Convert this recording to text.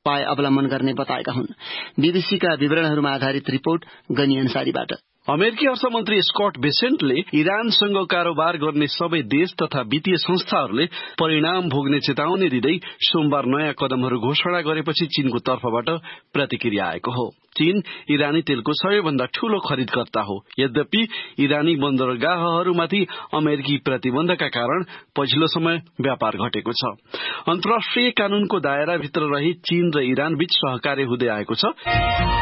उपाय अवलम्बन गर्ने बताएका हुन्। बीबीसीका विवरणहरूमा आधारित रिपोर्ट गनी अन्सारीबाट। अमेरिकी अर्थमन्त्री स्कट बेसेन्टले इरानसँग कारोबार गर्ने सबै देश तथा वित्तीय संस्थाहरूले परिणाम भोग्ने चेतावनी दिँदै सोमबार नयाँ कदमहरू घोषणा गरेपछि चीनको तर्फबाट प्रतिक्रिया आएको हो। चीन इरानी तेलको सबैभन्दा ठूलो खरिदकर्ता हो। यद्यपि इरानी बन्दरगाहहरूमाथि अमेरिकी प्रतिबन्धका कारण पछिल्लो समय व्यापार घटेको छ। अन्तर्राष्ट्रिय कानूनको दायराभित्र रही चीन र इरान बीच सहकार्य हुँदै आएको छ।